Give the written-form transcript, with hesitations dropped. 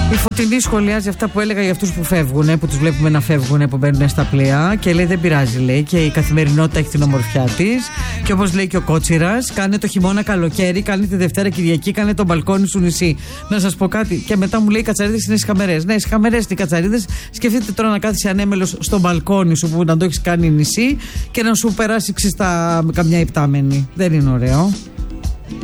Η Φωτεινή σχολιάζει αυτά που έλεγα για αυτούς που φεύγουν, που τους βλέπουμε να φεύγουν, που μπαίνουν στα πλοία και λέει δεν πειράζει, λέει, και η καθημερινότητα έχει την ομορφιά της. Και όπως λέει και ο Κότσιρας, κάνε το χειμώνα καλοκαίρι, κάνε τη Δευτέρα Κυριακή, κάνε το μπαλκόνι σου νησί. Να σας πω κάτι, και μετά μου λέει οι κατσαρίδες είναι σχαμερές. Ναι, σχαμερές είναι οι κατσαρίδες. Σκεφτείτε τώρα να κάθεσαι ανέμελος στο μπαλκόνι σου που να το έχεις κάνει νησί και να σου περάσει ξυστά καμιά υπτάμενη. Δεν είναι ωραίο.